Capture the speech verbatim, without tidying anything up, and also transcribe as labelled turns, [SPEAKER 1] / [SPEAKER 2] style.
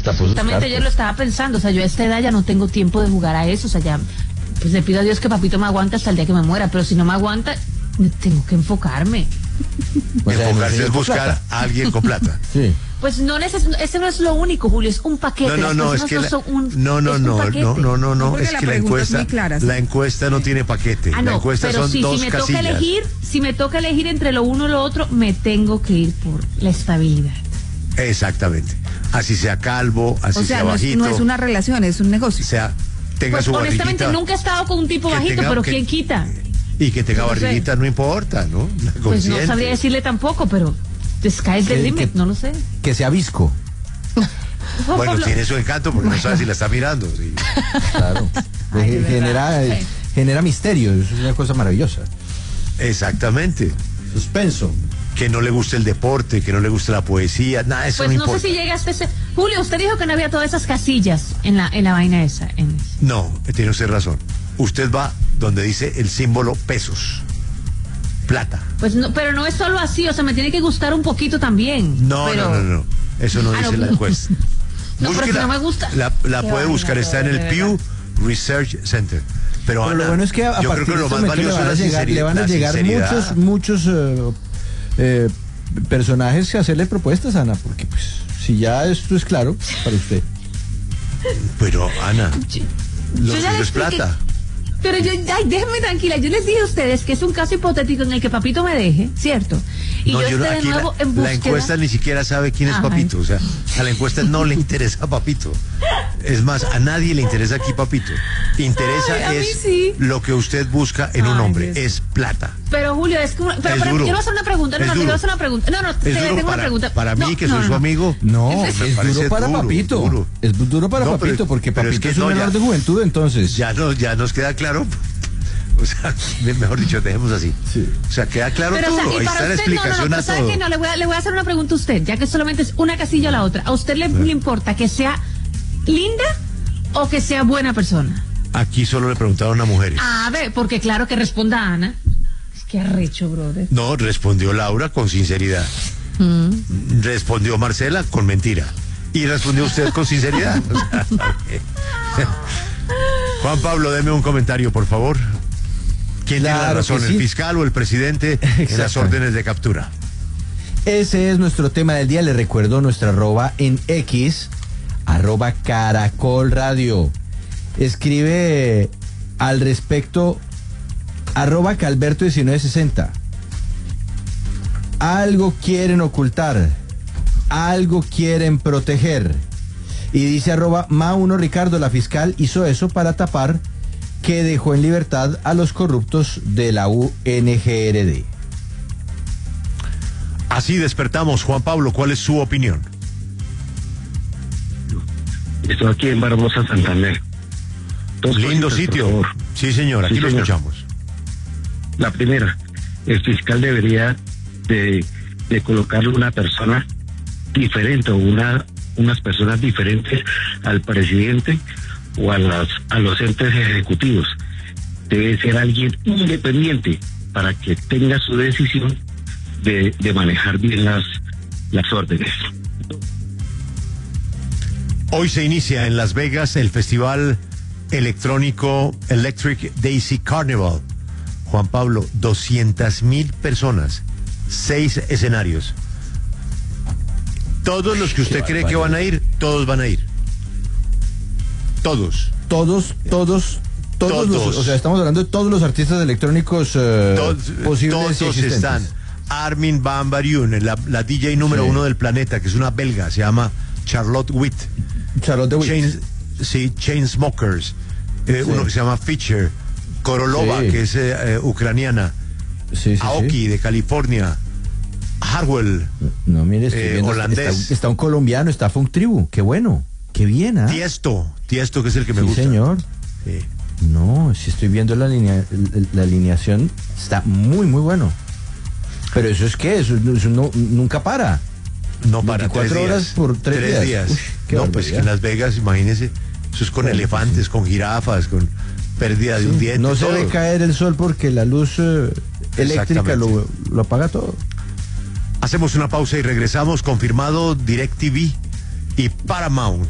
[SPEAKER 1] Hasta
[SPEAKER 2] justamente yo lo estaba pensando, o sea, yo a esta edad ya no tengo tiempo de jugar a eso, o sea, ya pues le pido a Dios que papito me aguante hasta el día que me muera, pero si no me aguanta, tengo que enfocarme.
[SPEAKER 3] O sea, enfocarse es buscar
[SPEAKER 1] plata.
[SPEAKER 3] a alguien con plata.
[SPEAKER 1] Sí.
[SPEAKER 2] Pues no neces ese no es lo único, Julio, es un paquete.
[SPEAKER 3] No, no, no, es que la, un, no, no, no, no, no, no, no, es que la encuesta, clara, ¿sí? La encuesta no tiene paquete.
[SPEAKER 2] Ah, no,
[SPEAKER 3] la encuesta
[SPEAKER 2] pero
[SPEAKER 3] son
[SPEAKER 2] sí,
[SPEAKER 3] dos
[SPEAKER 2] si me
[SPEAKER 3] casillas.
[SPEAKER 2] toca elegir, si me toca elegir entre lo uno y lo otro, me tengo que ir por la estabilidad.
[SPEAKER 3] Exactamente. Así sea calvo, así
[SPEAKER 4] o sea,
[SPEAKER 3] sea
[SPEAKER 4] no
[SPEAKER 3] bajito.
[SPEAKER 4] Es, no es una relación, es un negocio.
[SPEAKER 3] O sea, tenga
[SPEAKER 2] pues,
[SPEAKER 3] su
[SPEAKER 2] honestamente
[SPEAKER 3] barriguita,
[SPEAKER 2] nunca he estado con un tipo bajito, tenga, pero que, ¿quién quita?
[SPEAKER 3] Y que tenga
[SPEAKER 2] no
[SPEAKER 3] barriguita
[SPEAKER 2] sé.
[SPEAKER 3] no importa, ¿no?
[SPEAKER 2] Pues no sabría decirle tampoco, pero sky's the limit, no lo sé.
[SPEAKER 1] Que sea visco.
[SPEAKER 2] Oh,
[SPEAKER 3] bueno,
[SPEAKER 2] Pablo.
[SPEAKER 3] tiene su encanto porque bueno. no sabe si la está mirando. Sí.
[SPEAKER 1] Claro. Ay, genera, sí. genera misterio, es una cosa maravillosa.
[SPEAKER 3] Exactamente.
[SPEAKER 1] Suspenso.
[SPEAKER 3] Que no le guste el deporte, que no le guste la poesía, nada, eso
[SPEAKER 2] pues
[SPEAKER 3] no
[SPEAKER 2] no
[SPEAKER 3] importa.
[SPEAKER 2] Sé si llegaste a ese... Julio, usted dijo que no había todas esas casillas en la, en la vaina esa. En...
[SPEAKER 3] No, tiene usted razón. Usted va donde dice el símbolo pesos. Plata.
[SPEAKER 2] Pues no, pero no es solo así, o sea, me tiene que gustar un poquito también.
[SPEAKER 3] No,
[SPEAKER 2] pero...
[SPEAKER 3] no, no, no. Eso no
[SPEAKER 2] ah,
[SPEAKER 3] dice
[SPEAKER 2] no.
[SPEAKER 3] la encuesta.
[SPEAKER 2] No, pero si no me gusta.
[SPEAKER 3] La, la puede buscar, está en el Pew Research Center. Pero,
[SPEAKER 1] pero
[SPEAKER 3] Ana,
[SPEAKER 1] lo bueno es que a
[SPEAKER 3] yo
[SPEAKER 1] partir
[SPEAKER 3] creo que lo más valioso
[SPEAKER 1] le van a llegar, le van a llegar muchos, muchos uh, eh, personajes a hacerle propuestas, Ana, porque pues si ya esto es claro para usted.
[SPEAKER 3] Pero, Ana, yo, lo
[SPEAKER 2] yo
[SPEAKER 3] suyo es plata.
[SPEAKER 2] Pero yo, ay, déjenme tranquila, yo les dije a ustedes que es un caso hipotético en el que Papito me deje, ¿cierto? Y
[SPEAKER 3] no,
[SPEAKER 2] yo,
[SPEAKER 3] yo
[SPEAKER 2] esté
[SPEAKER 3] aquí
[SPEAKER 2] de nuevo
[SPEAKER 3] la,
[SPEAKER 2] en búsqueda.
[SPEAKER 3] La encuesta ni siquiera sabe quién es Ajá. Papito, o sea, a la encuesta no le interesa a Papito. Es más, a nadie le interesa aquí Papito. Interesa
[SPEAKER 2] ay,
[SPEAKER 3] es
[SPEAKER 2] sí.
[SPEAKER 3] lo que usted busca en ay, un hombre,
[SPEAKER 2] Dios.
[SPEAKER 3] Es plata.
[SPEAKER 2] Pero Julio, es que, pero,
[SPEAKER 3] es
[SPEAKER 2] pero yo le voy a hacer una pregunta, no, no, te voy a hacer una pregunta. No, no,
[SPEAKER 3] es
[SPEAKER 2] te
[SPEAKER 3] duro
[SPEAKER 2] tengo
[SPEAKER 3] para,
[SPEAKER 2] una pregunta.
[SPEAKER 3] Para mí,
[SPEAKER 2] no,
[SPEAKER 3] que
[SPEAKER 2] no,
[SPEAKER 3] soy
[SPEAKER 2] no,
[SPEAKER 3] su amigo.
[SPEAKER 1] No, es, es duro para duro, Papito. Duro. Es duro para no, Papito, pero, porque
[SPEAKER 3] pero
[SPEAKER 1] Papito
[SPEAKER 3] es, que
[SPEAKER 1] es un
[SPEAKER 3] no,
[SPEAKER 1] menor
[SPEAKER 3] ya,
[SPEAKER 1] de juventud, entonces.
[SPEAKER 3] Ya, no, ya nos queda claro. O sea, mejor dicho, dejemos así. Sí. O sea, queda claro
[SPEAKER 2] pero,
[SPEAKER 3] todo.
[SPEAKER 2] O sea,
[SPEAKER 3] ahí está la explicación
[SPEAKER 2] no, no, no,
[SPEAKER 3] a
[SPEAKER 2] ¿sabe
[SPEAKER 3] todo.
[SPEAKER 2] qué? No, le voy, a, le voy a hacer una pregunta a usted, ya que solamente es una casilla o la otra. ¿A usted le, sí. le importa que sea linda o que sea buena persona?
[SPEAKER 3] Aquí solo le preguntaron a mujeres.
[SPEAKER 2] A ver, porque claro que responda Ana. Es que arrecho, brother.
[SPEAKER 3] No, respondió Laura con sinceridad. Mm. Respondió Marcela con mentira. Y respondió usted con sinceridad. O sea, Juan Pablo, deme un comentario, por favor. ¿Quién claro tiene la razón, sí. el fiscal o el presidente en las órdenes de captura?
[SPEAKER 1] Ese es nuestro tema del día. Le recuerdo nuestra arroba en X, arroba Caracol Radio. Escribe al respecto, arroba Calberto diecinueve sesenta. Algo quieren ocultar, algo quieren proteger. Y dice arroba Ma uno Ricardo, la fiscal hizo eso para tapar que dejó en libertad a los corruptos de la U N G R D.
[SPEAKER 3] Así despertamos. Juan Pablo, ¿cuál es su opinión?
[SPEAKER 5] Estoy aquí en Barbosa, Santander.
[SPEAKER 3] Dos Lindo cositas, sitio. Sí, señor, aquí sí, lo señor. escuchamos.
[SPEAKER 5] La primera, el fiscal debería de, de colocarle una persona diferente o una, unas personas diferentes al presidente o a, las, a los entes ejecutivos. Debe ser alguien independiente para que tenga su decisión de, de manejar bien las, las órdenes.
[SPEAKER 3] Hoy se inicia en Las Vegas el festival electrónico Electric Daisy Carnival. Juan Pablo, doscientas mil personas, seis escenarios. Todos los que usted Qué cree barbaridad. que van a ir, todos van a ir. Todos.
[SPEAKER 1] Todos, todos, todos, todos. Los, o sea, estamos hablando de todos los artistas electrónicos uh,
[SPEAKER 3] todos,
[SPEAKER 1] posibles
[SPEAKER 3] todos
[SPEAKER 1] y
[SPEAKER 3] están. Armin van Buuren, la, la D J número sí. uno del planeta, que es una belga, se llama Charlotte Witt.
[SPEAKER 1] Charlotte Witt.
[SPEAKER 3] Chain, sí, Chainsmokers. Eh, sí. Uno que se llama Fisher. Korolova, sí. que es eh, ucraniana. Sí, sí, Aoki, sí. de California. Harwell.
[SPEAKER 1] No, mire, estoy
[SPEAKER 3] eh,
[SPEAKER 1] viendo,
[SPEAKER 3] holandés.
[SPEAKER 1] Está, está un colombiano, está Funk Tribu. Qué bueno, qué bien, ¿ah? ¿eh?
[SPEAKER 3] Tiesto, Tiesto, que es el que me
[SPEAKER 1] sí,
[SPEAKER 3] gusta.
[SPEAKER 1] señor.
[SPEAKER 3] Sí.
[SPEAKER 1] No, si estoy viendo la, linea, la alineación, está muy, muy bueno. Pero eso es qué, eso, eso no, nunca para.
[SPEAKER 3] No para,
[SPEAKER 1] veinticuatro
[SPEAKER 3] tres
[SPEAKER 1] horas
[SPEAKER 3] días.
[SPEAKER 1] por tres,
[SPEAKER 3] tres
[SPEAKER 1] días.
[SPEAKER 3] días.
[SPEAKER 1] Uf,
[SPEAKER 3] no, pues que en Las Vegas, imagínese, eso es con bueno, elefantes, sí. con jirafas, con pérdida sí. de un diente.
[SPEAKER 1] No se
[SPEAKER 3] todo.
[SPEAKER 1] ve caer el sol porque la luz eh, eléctrica lo, lo apaga todo.
[SPEAKER 3] Hacemos una pausa y regresamos. Confirmado DirecTV y Paramount.